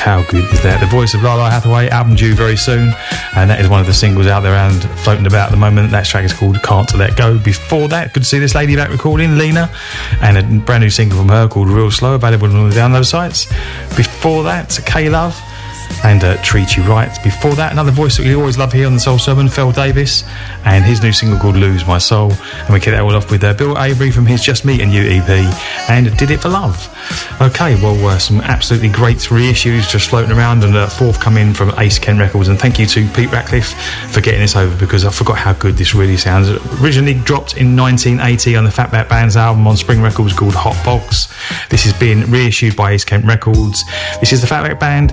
How good is that? The voice of Lala Hathaway, album due very soon, and that is one of the singles out there and floating about at the moment. That track is called Can't Let Go. Before that, good to see this lady back recording, Lena, and a brand new single from her called Real Slow, available on all the download sites. Before that, K-Love and Treat You Right. Before that, another voice that we always love here on the Soul Sermon, Phil Davis, and his new single called Lose My Soul. And we kick that all off with Bill Avery from his Just Me and You EP and Did It For Love. Okay, well, some absolutely great reissues just floating around, and forthcoming from Ace Kent Records. And thank you to Pete Ratcliffe for getting this over, because I forgot how good this really sounds. Originally dropped in 1980 on the Fatback Band's album on Spring Records called Hot Box. This is being reissued by Ace Kent Records. This is the Fatback Band